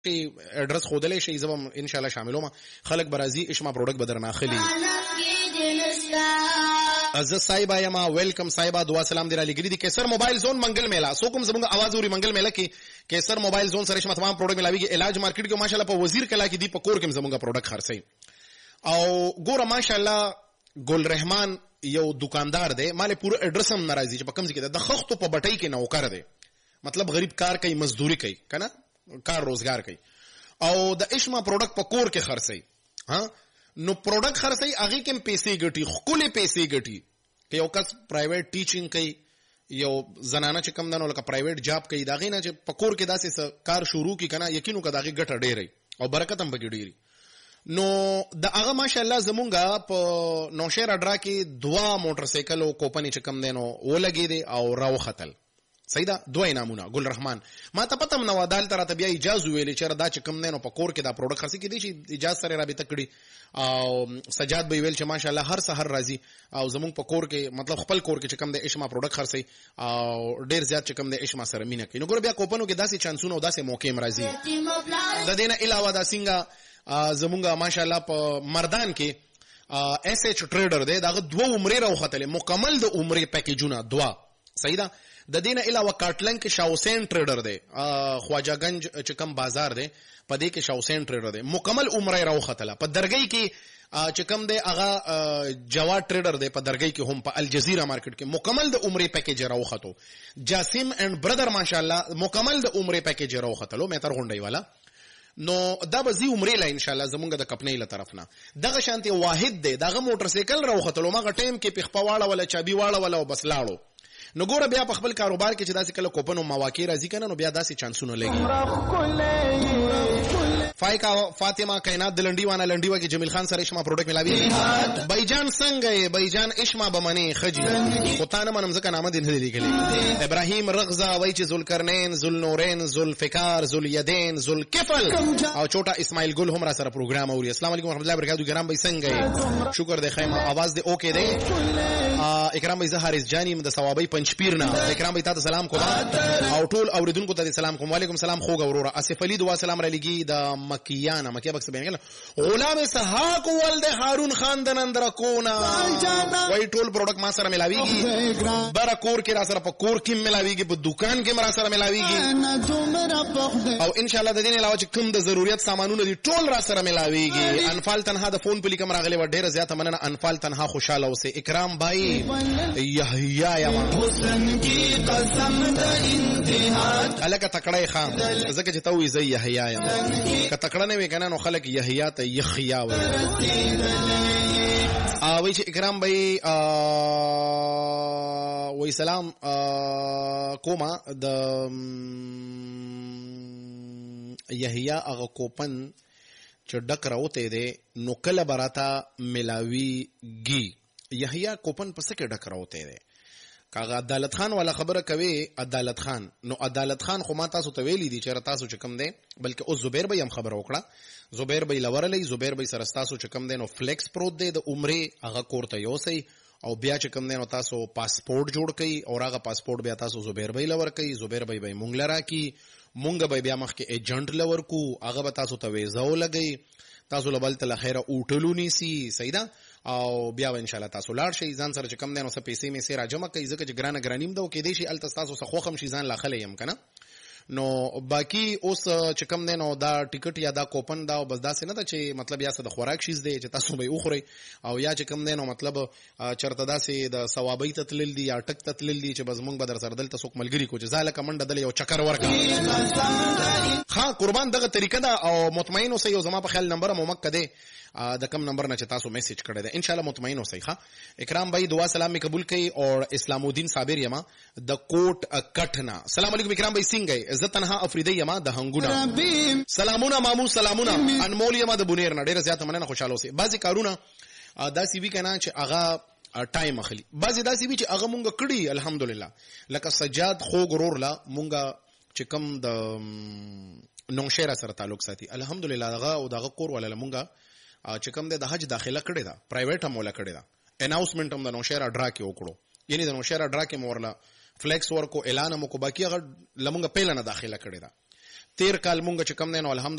ایڈرس خودلې شي زبم ان شاء الله شاملوم خلک برازي اشما پروډکټ بدرنا اخلي عزت صاحب یما ویلکم صاحب دعا سلام دی را لګری دي کیسر موبایل زون منګل میلا سو کوم زموږ आवाज اوري منګل میلا کې کیسر موبایل زون سره شمه تمام پروډکټ ملاويږي علاج مارکیټ کې ماشاءالله په وزیر کلا کې دی په کور کې زموږ پروډکټ خرڅي او ګوره ماشاءالله ګل رحمان یو دکاندار دی مال پورا ایڈرس هم ناراضي چې په کوم ځای کې د خختو په بټۍ کې نوکر دی مطلب غریب کار کوي مزدوري کوي کنه کار روزګار کوي او د اشما پروډکټ په کور کې خرڅي ها نو پروډکټ خرڅي هغه کې پیسې ګټي خپل پیسې ګټي که یو کس پرایویټ ټیچینګ کوي یو زنانه چې کم دنو لکه پرایویټ جاب کوي داغه نه چې په کور کې داسې کار شروع کی کنه یقینو که داغه ګټه ډېرې او برکت هم پکې ډېری نو د هغه ماشاءالله زمونږه په نوشهر اډرا کې 2 موټر سایکل او کوپنی چې کم دینو ولګي دي او راو خطل سیدا 2 انعامونه ګل رحمان ما ته پته نو عدالت راته بیا اجازه ویلې چې دا چې کم دینو په کور کې دا پروډکټ خرڅ کې دي چې اجازه سره رابطه کړي او سجاد به ویل چې ماشاءالله هر سحر راځي او زمونږ په کور کې مطلب خپل کور کې چې کم د اشما پروډکټ خرڅي او ډیر زیات چې کم د اشما سره مینه کوي نو ګور بیا کوپنو کې داسې چانسونه او داسې موقع مرাজি د دینه علاوه دا څنګه زمونږه ماشاءالله په مردان کې اس ایچ ټریډر دی دا 2 عمره راوختله مکمل د عمره پیکیجونه 2 صحیح ده د دینه علاوه کاټلنګ کې شاه حسین ټریډر دی خواجه گنج چې کم بازار دی په دې کې شاه حسین ټریډر دی مکمل عمره راوختله په درګۍ کې چې کم دی هغه جواد ټریډر دی په درګۍ کې هم په الجزیره مارکیټ کې مکمل د عمره پیکیج راوختو جاسم اند برادر ماشاءالله مکمل د عمره پیکیج راوختلو مې تر غونډي والا نو دا به زی عمره لا ان شاء الله زمونږ د کپنۍ له طرف نه دغه شانتي واحد دی دغه موټر سایکل راوختلو ما ټیم کې پخپواړه ولا چابي واړه ولا بس لاړو نو ګوره بیا په خپل کاروبار کې چې داسې کله کوپن او مواقع راځي کنه نو بیا داسې چانسونه لګي فایکا فاطمه کائنات دلنډي وانه لنډي وکي جمیل خان سره اشما پروډکټ ملاوي بایجان څنګه بایجان اشما بمنی خجی خدانه منم ځکه نامه دې نه لیکلي ابراهيم رغزا وای چې ذوالقرنین ذوالنورین ذوالفقار ذواليدین ذوالکفل او چوټا اسماعیل ګل هم را سره پروګرام اوري السلام علیکم ورحمت الله وبرکاتہ ګرام بای څنګه شکر دې خیمه आवाज دې اوکے دې اکرام بای زهارز جانی د ثوابي پنځپیرنا اکرام بای تاسو سلام کوم او ټول اوریدونکو ته سلام کوم وعلیکم سلام خوګ اورورا اسف علی دعا سلام را لګي د مکیانه مکیه بکس بیان غلام اسحاق ولد هارون خان د نندرکونا وای ټول پروډکټ ما سره ملاویږي برکور کې را سره په کور کې ملاویږي په دکان کې را سره ملاویږي او ان شاء الله د دې علاوه چې کوم د ضرورت سامانونه دي ټول را سره ملاویږي انفال تنها د فون په لیکم راغلي و ډیره زیاته مننه انفال تنها خوشاله اوسه اکرام بای یحیی یا حسن کی قسم د انتها الک تکړه خام زکه چې توي زي یحیی یا کتکړه نه وکنه نو خلک یحیی ته یخیا وای وای چې اکرام بای وای سلام کوما د یحیی هغه کوپن چې ډک راوته دي نو کله براتا ملاویږي یحیی کوپن پس کې ډک راوته دي کاغه عدالت خان والا خبره کوي عدالت خان نو عدالت خان خو ما تاسو ته ویلي دي چې تاسو چې کم دی بلکې او زبیر بھائی هم خبر وکړه زبیر بھائی لورلې زبیر بھائی سره تاسو چې کم دی نو فلیکس پروت دی د عمره هغه کوړته یوسي او بیا چې کم دی نو تاسو پاسپورت جوړ کړئ او هغه پاسپورت بیا تاسو زبیر بھائی لور کړئ زبیر بھائی به مونږ لرا کی مونږ به بیا مخ کې ایجنټ لور کو هغه به تاسو ته ویزا ولګي تاسو لبل ته خیره اوټلونی سي سیدا او بیا ان شاء الله تاسو لاړ شئ ځان سره چې کم دینو څه پیسې می سره جمع کوي ځکه چې ګرانه ګرانیم دو کې دی شي ال تاسو څه خوخم شي ځان لا خلې يم کنه نو باقی اوس چې کم دینو دا ټیکټ یا دا کوپن دا بس دا څه نه چې مطلب یا څه د خوراک شیز دی چې تاسو به اوخوري او یا چې کم دینو مطلب چرته دا سي د ثوابي تتلل دي یا ټک تتلل دي چې بس مونږ بدر سره دلته څوک ملګری کو چې زاله کمنډ دل یو چکر ورکا ها قربان دغه طریقه دا او مطمئن اوسئ او زما په خیال نمبر مو مکه دی د کم نمبر نه چې تاسو میسج کړی دی ان شاء الله مطمئن اوسئ ښا اکرام بھائی دعا سلام می قبول کړئ او اسلام الدین صابر یما د کوټ کټنا السلام علیکم اکرام بھائی څنګه عزت تنها افریدی یما د هنګونا سلامونه مامو سلامونه انمول یما د بونیر نه ډیره زیاته مننه خوشاله اوسئ بعضی کارونه دا سی وی کنه چې هغه ټایم اخلي بعضی دا سی وی چې هغه مونږ کړی الحمدلله لکه سجاد خو غرور لا مونږ چې کم د نوشهر سره تعلق ساتي الحمدلله هغه او دغه کور ولا مونږ چې کوم د حج داخله کړی دا پرایویټ هم ولا کړی دا اناونسمنت هم د نوشهر اډرا کې وکړو یعنی د نوشهر اډرا کې مورلا فلیکس ورکو اعلان هم کو باقي هغه لمونګه پهل نه داخله کړی دا 13 کال مونږ چې کم دی نو الحمدلله